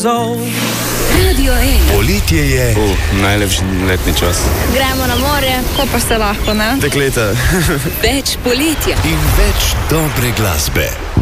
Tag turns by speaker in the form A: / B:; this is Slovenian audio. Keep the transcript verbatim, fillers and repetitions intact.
A: plazov.
B: Radio ena.
C: Poletje je
D: uh, najlepši letni čas.
E: Gremo na morje, ko pa se lahko, ne?
D: Dekleta.
B: Več poletja
C: in več dobre glasbe.